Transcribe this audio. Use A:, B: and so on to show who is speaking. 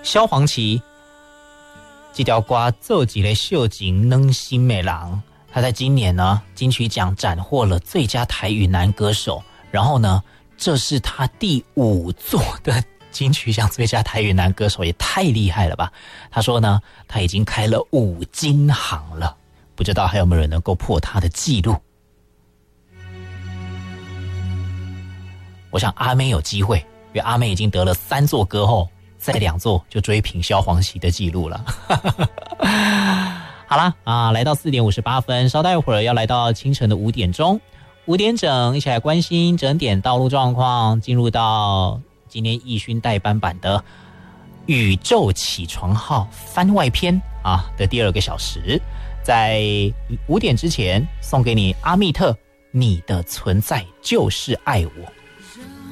A: 萧煌奇这条歌做一个秀情暖心的人，他在今年呢金曲奖斩获了最佳台语男歌手，然后呢这是他第5座的金曲奖最佳台语男歌手，也太厉害了吧。他说呢他已经开了5金行了，不知道还有没有人能够破他的记录。我想阿妹有机会，因为阿妹已经得了3座歌后，再2座就追平萧煌奇的记录了。好啦来到4点58分，稍待一会儿要来到清晨的5点钟，5点整一起来关心整点道路状况，进入到今天奕勋代班版的宇宙起床号番外篇的第2个小时，在5点之前送给你阿密特，你的存在就是爱我。